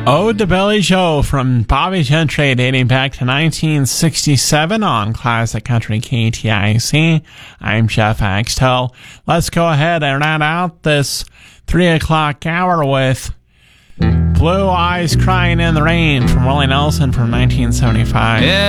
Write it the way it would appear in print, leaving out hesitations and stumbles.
Ode to Billy Joe from Bobby Gentry, dating back to 1967 on Classic Country KTIC. I'm Jeff Axtell. Let's go ahead and round out this 3 o'clock hour with Blue Eyes Crying in the Rain from Willie Nelson from 1975. Yeah.